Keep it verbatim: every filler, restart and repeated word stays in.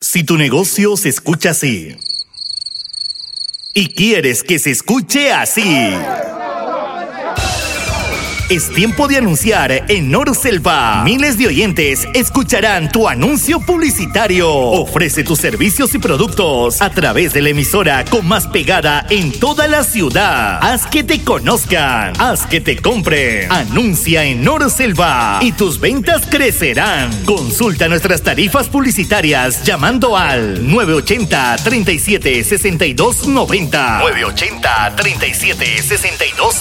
Si tu negocio se escucha así y quieres que se escuche así, es tiempo de anunciar en Norselva. Miles de oyentes escucharán tu anuncio publicitario. Ofrece tus servicios y productos a través de la emisora con más pegada en toda la ciudad. Haz que te conozcan, haz que te compren. Anuncia en Norselva y tus ventas crecerán. Consulta nuestras tarifas publicitarias llamando al nueve ochenta, treinta y siete, sesenta y dos noventa. nueve ochenta, treinta y siete, sesenta y dos